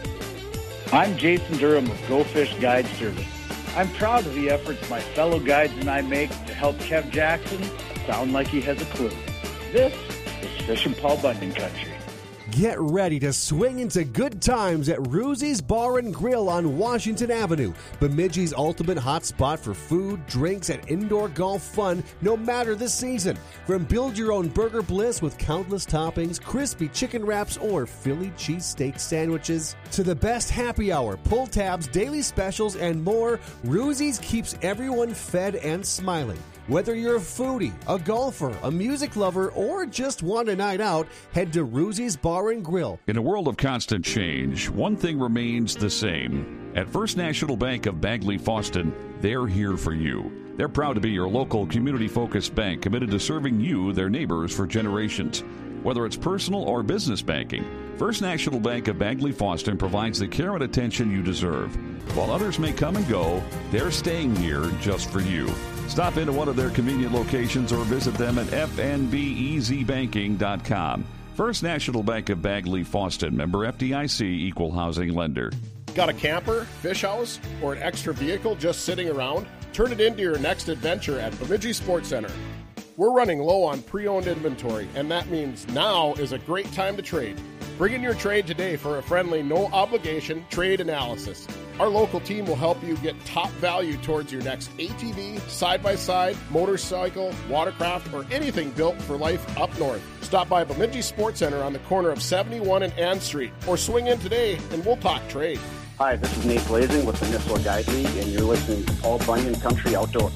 I'm Jason Durham of Go Fish Guide Service. I'm proud of the efforts my fellow guides and I make to help Kev Jackson sound like he has a clue. This is Fishing Paul Bunyan Country. Get ready to swing into good times at Ruzzi's Bar and Grill on Washington Avenue, Bemidji's ultimate hot spot for food, drinks, and indoor golf fun no matter the season. From build-your-own burger bliss with countless toppings, crispy chicken wraps, or Philly cheesesteak sandwiches, to the best happy hour, pull tabs, daily specials, and more, Ruzzi's keeps everyone fed and smiling. Whether you're a foodie, a golfer, a music lover, or just want a night out, head to Ruzzi's Bar and Grill. In a world of constant change, one thing remains the same. At First National Bank of Bagley Fawston, they're here for you. They're proud to be your local community-focused bank committed to serving you, their neighbors, for generations. Whether it's personal or business banking, First National Bank of Bagley Fawston provides the care and attention you deserve. While others may come and go, they're staying here just for you. Stop into one of their convenient locations or visit them at f n b e z banking dot com. First National Bank of Bagley Fawston, member F D I C, equal housing lender. Got a camper, fish house, or an extra vehicle just sitting around? Turn it into your next adventure at Bemidji Sports Center. We're running low on pre-owned inventory, and that means now is a great time to trade. Bring in your trade today for a friendly, no-obligation trade analysis. Our local team will help you get top value towards your next A T V, side-by-side, motorcycle, watercraft, or anything built for life up north. Stop by Bemidji Sports Center on the corner of seventy-one and Ann Street, or swing in today and we'll talk trade. Hi, this is Nate Blazing with the Nisswa Guide League, and you're listening to Paul Bunyan Country Outdoors.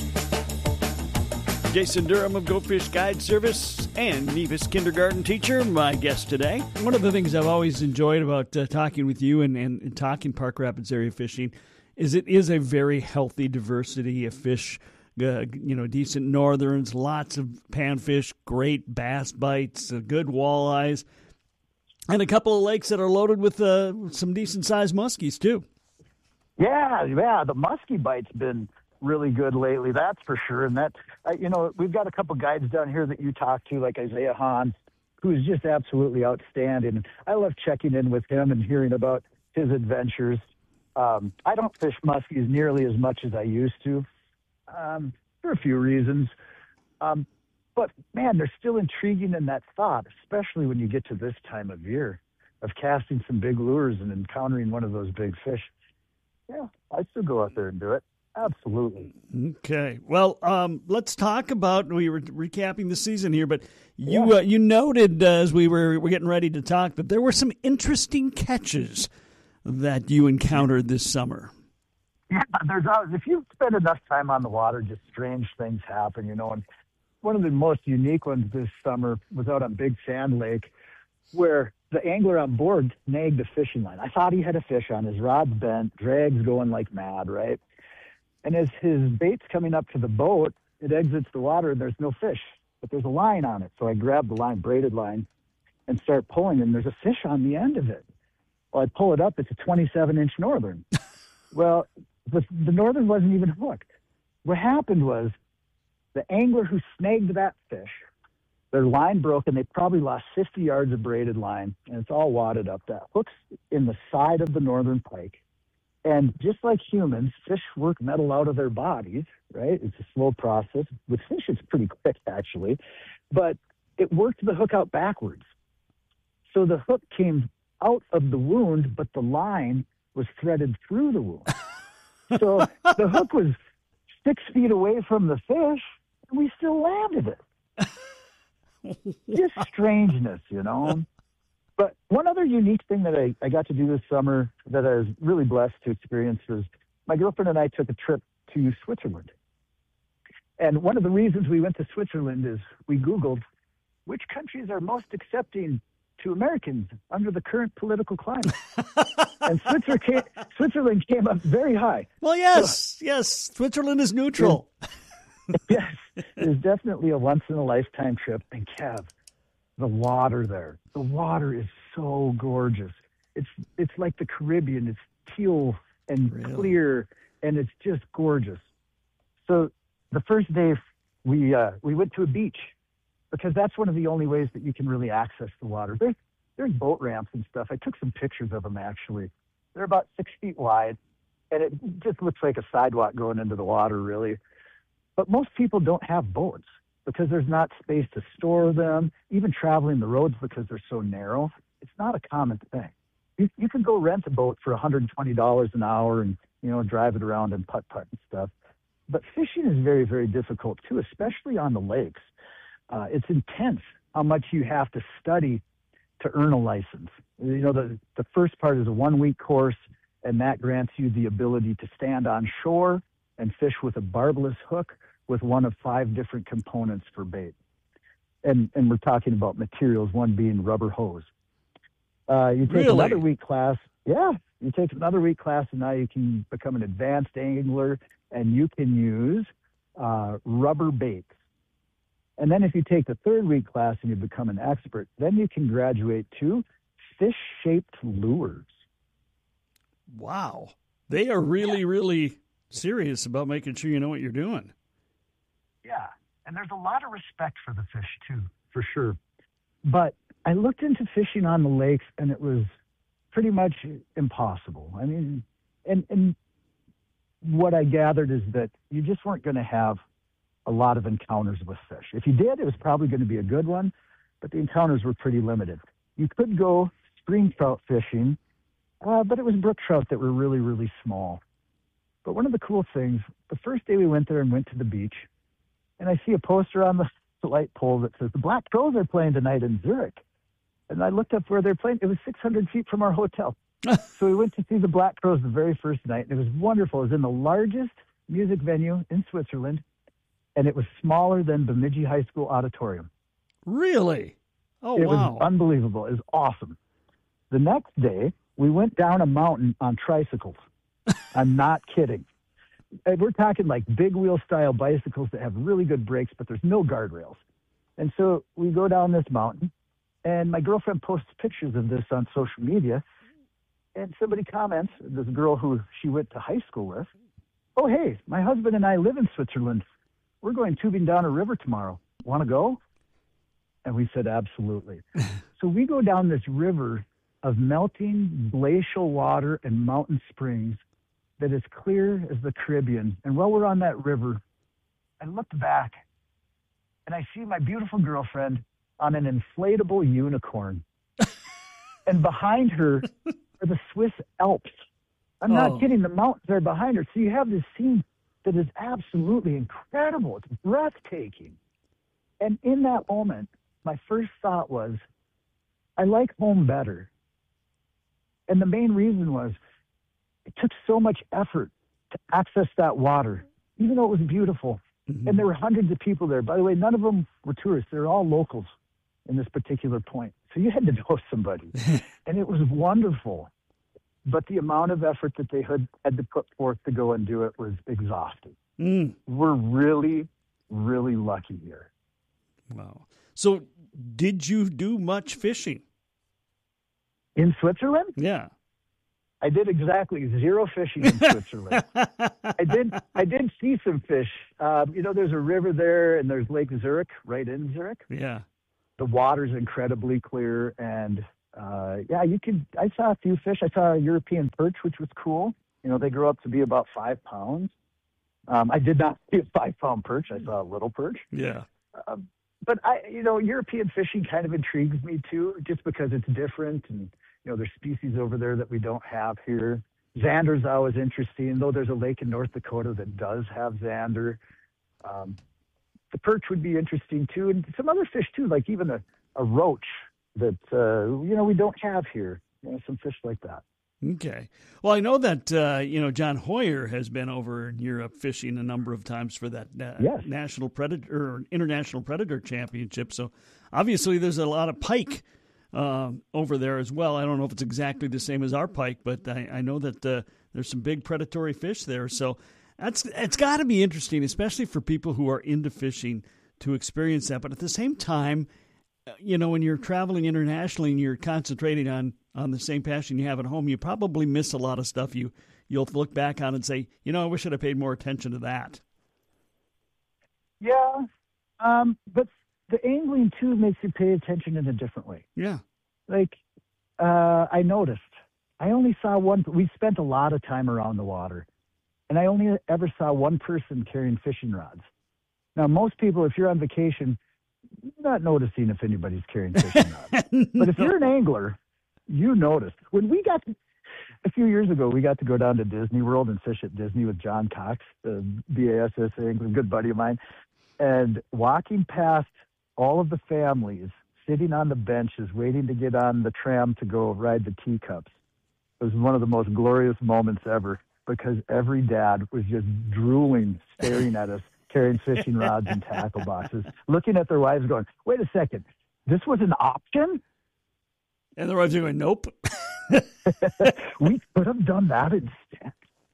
Jason Durham of Go Fish Guide Service and Nevis kindergarten teacher, my guest today. One of the things I've always enjoyed about uh, talking with you and, and, and talking Park Rapids area fishing is it is a very healthy diversity of fish. Uh, you know, decent northerns, lots of panfish, great bass bites, uh, good walleyes, and a couple of lakes that are loaded with uh, some decent-sized muskies, too. Yeah, yeah, the muskie bite's been really good lately, that's for sure. And that, uh, you know, we've got a couple guides down here that you talk to, like Isaiah Hahn, who's just absolutely outstanding. I love checking in with him and hearing about his adventures. Um, I don't fish muskies nearly as much as I used to, um, for a few reasons. Um, but, man, they're still intriguing in that thought, especially when you get to this time of year of casting some big lures and encountering one of those big fish. Yeah, I still go out there and do it. Absolutely. Okay. Well, um, let's talk about, we were recapping the season here, but you Yeah. uh, you noted uh, as we were, were getting ready to talk that there were some interesting catches that you encountered this summer. Yeah, there's always, if you spend enough time on the water, just strange things happen, you know. And one of the most unique ones this summer was out on Big Sand Lake, where the angler on board nagged a fishing line. I thought he had a fish on. His rod's bent, drag's going like mad, right? And as his bait's coming up to the boat, it exits the water and there's no fish. but there's a line on it. So I grab the line, braided line, and start pulling, and there's a fish on the end of it. Well, I pull it up. It's a twenty-seven inch northern. Well, the, the northern wasn't even hooked. What happened was the angler who snagged that fish, their line broke, and they probably lost fifty yards of braided line, and it's all wadded up. That hook's in the side of the northern pike. And just like humans, fish work metal out of their bodies, right? It's a slow process. With fish, it's pretty quick, actually. But it worked the hook out backwards. So the hook came out of the wound, but the line was threaded through the wound. So the hook was six feet away from the fish, and we still landed it. Just strangeness, you know? But one other unique thing that I, I got to do this summer that I was really blessed to experience was my girlfriend and I took a trip to Switzerland. And one of the reasons we went to Switzerland is we Googled which countries are most accepting to Americans under the current political climate. And Switzerland came, Switzerland came up very high. Well, yes, so, yes, Switzerland is neutral. Yes, it is definitely a once-in-a-lifetime trip. And Kev, the water there, the water is so gorgeous. It's it's like the Caribbean. It's teal and really? clear, and it's just gorgeous. So the first day we uh, we went to a beach, because that's one of the only ways that you can really access the water. There's, there's boat ramps and stuff. I took some pictures of them, actually. They're about six feet wide, and it just looks like a sidewalk going into the water, really. But most people don't have boats because there's not space to store them, even traveling the roads because they're so narrow. It's not a common thing. You, you can go rent a boat for one hundred twenty dollars an hour and, you know, drive it around and putt-putt and stuff. But fishing is very, very difficult, too, especially on the lakes. Uh, it's intense how much you have to study to earn a license. You know, the, the first part is a one-week course, and that grants you the ability to stand on shore and fish with a barbless hook with one of five different components for bait. And and we're talking about materials, one being rubber hose. Uh, you take really? another week class. Yeah, you take another week class, and now you can become an advanced angler, and you can use uh, rubber baits. And then if you take the third week class and you become an expert, then you can graduate to fish-shaped lures. Wow. They are really, yeah. really serious about making sure you know what you're doing. Yeah, and there's a lot of respect for the fish, too, for sure. But I looked into fishing on the lakes, and it was pretty much impossible. I mean, and, and what I gathered is that you just weren't going to have a lot of encounters with fish. If you did, it was probably going to be a good one, but the encounters were pretty limited. You could go spring trout fishing, uh, but it was brook trout that were really, really small. But one of the cool things, the first day we went there and went to the beach, and I see a poster on the light pole that says, the Black Crows are playing tonight in Zurich. And I looked up where they're playing. It was six hundred feet from our hotel. So we went to see the Black Crows the very first night, and it was wonderful. It was in the largest music venue in Switzerland, and it was smaller than Bemidji High School auditorium. Really? Oh, it wow. It was unbelievable. It was awesome. The next day, we went down a mountain on tricycles. I'm not kidding. And we're talking like big wheel style bicycles that have really good brakes, but there's no guardrails. And so we go down this mountain, and my girlfriend posts pictures of this on social media, and somebody comments, this girl who she went to high school with, oh, hey, my husband and I live in Switzerland. We're going tubing down a river tomorrow. Want to go? And we said, absolutely. So we go down this river of melting glacial water and mountain springs that is clear as the Caribbean. And while we're on that river, I looked back, and I see my beautiful girlfriend on an inflatable unicorn. And behind her are the Swiss Alps. I'm not Oh. kidding. The mountains are behind her. So you have this scene that is absolutely incredible. It's breathtaking. And in that moment, my first thought was, I like home better. And the main reason was, it took so much effort to access that water, even though it was beautiful. Mm-hmm. And there were hundreds of people there. By the way, none of them were tourists. They were all locals in this particular point. So you had to know somebody. And it was wonderful. But the amount of effort that they had, had to put forth to go and do it was exhausting. Mm. We're really, really lucky here. Wow. So did you do much fishing? In Switzerland? Yeah. I did exactly zero fishing in Switzerland. I did I did see some fish. Um, you know, there's a river there, and there's Lake Zurich right in Zurich. Yeah. The water's incredibly clear, and uh, yeah, you could. I saw a few fish. I saw a European perch, which was cool. You know, they grow up to be about five pounds. Um, I did not see a five-pound perch. I saw a little perch. Yeah. Um, but I, you know, European fishing kind of intrigues me too, just because it's different, and you know, there's species over there that we don't have here. Xander's always interesting, though there's a lake in North Dakota that does have Xander. Um, the perch would be interesting too, and some other fish too, like even a, a roach that, uh, you know, we don't have here. You know, some fish like that. Okay. Well, I know that, uh, you know, John Hoyer has been over in Europe fishing a number of times for that uh, yes. National Predator or International Predator Championship. So obviously there's a lot of pike um, over there as well. I don't know if it's exactly the same as our pike, but I, I know that uh, there's some big predatory fish there. So that's it's got to be interesting, especially for people who are into fishing, to experience that. But at the same time, you know, when you're traveling internationally and you're concentrating on, on the same passion you have at home, you probably miss a lot of stuff you, you'll look back on and say, you know, I wish I'd have paid more attention to that. Yeah, um, but the angling, too, makes you pay attention in a different way. Yeah. Like, uh, I noticed, I only saw one, we spent a lot of time around the water, and I only ever saw one person carrying fishing rods. Now, most people, if you're on vacation, you're not noticing if anybody's carrying fishing rods. no. But if you're an angler, you notice. When we got, to, a few years ago, we got to go down to Disney World and fish at Disney with John Cox, the B A S S angler, a good buddy of mine. And walking past all of the families sitting on the benches waiting to get on the tram to go ride the teacups, it was one of the most glorious moments ever, because every dad was just drooling, staring at us, carrying fishing rods and tackle boxes, looking at their wives going, wait a second, this was an option? And the wives are going, nope. We could have done that instead.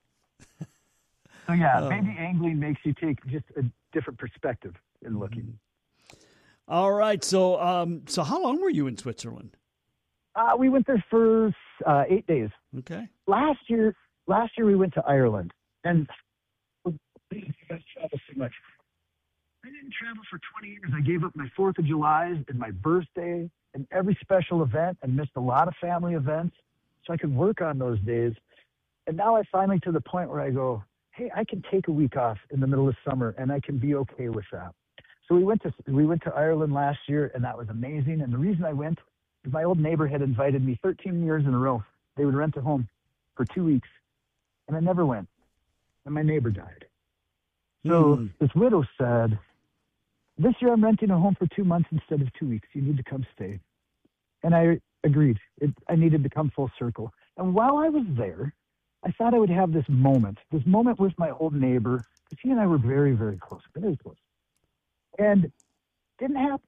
So yeah, Oh. maybe angling makes you take just a different perspective in looking. All right. So, um, so how long were you in Switzerland? Uh, we went there for uh, eight days. Okay. Last year, last year we went to Ireland, and I travel so much. I didn't travel for twenty years. I gave up my Fourth of July and my birthday and every special event, and missed a lot of family events, so I could work on those days. And now I finally to the point where I go, hey, I can take a week off in the middle of summer, and I can be okay with that. So we went to we went to Ireland last year, and that was amazing. And the reason I went is my old neighbor had invited me thirteen years in a row. They would rent a home for two weeks, and I never went. And my neighbor died. So Hmm. this widow said, this year I'm renting a home for two months instead of two weeks. You need to come stay. And I agreed. It, I needed to come full circle. And while I was there, I thought I would have this moment, this moment with my old neighbor, because he and I were very, very close, very close. And didn't happen.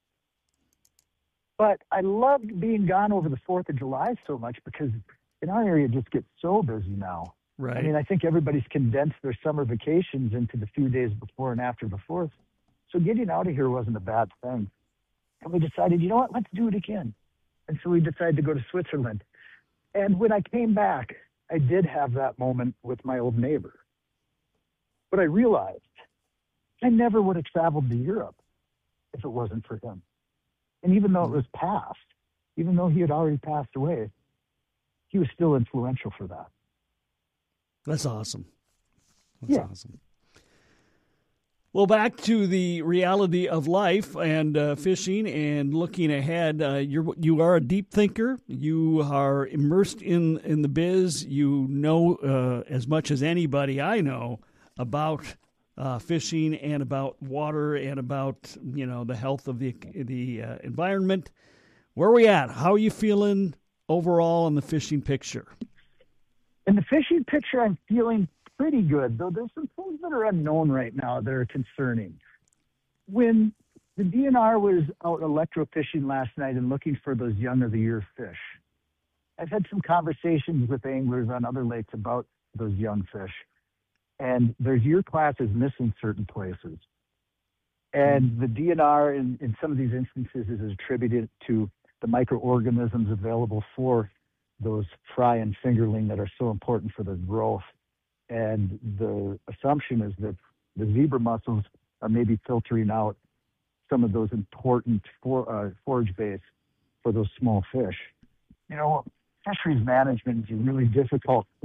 But I loved being gone over the Fourth of July so much, because in our area it just gets so busy now. Right. I mean, I think everybody's condensed their summer vacations into the few days before and after the Fourth. So getting out of here wasn't a bad thing. And we decided, you know what, let's do it again. And so we decided to go to Switzerland. And when I came back, I did have that moment with my old neighbor. But I realized I never would have traveled to Europe if it wasn't for him. And even though it was past, even though he had already passed away, he was still influential for that. That's awesome. That's Yeah. awesome. Well, back to the reality of life and uh, fishing and looking ahead. Uh, you're you are a deep thinker. You are immersed in, in the biz. You know uh, as much as anybody I know about uh, fishing and about water and about you know the health of the the uh, environment. Where are we at? How are you feeling overall in the fishing picture? In the fishing picture, I'm feeling pretty good, though there's some things that are unknown right now that are concerning. When the D N R was out electrofishing last night and looking for those young of the year fish, I've had some conversations with anglers on other lakes about those young fish, and there's year classes missing certain places. And the D N R in, in some of these instances is attributed to the microorganisms available for those fry and fingerling that are so important for their growth. And the assumption is that the zebra mussels are maybe filtering out some of those important for, uh, forage base for those small fish. You know, fisheries management is a really difficult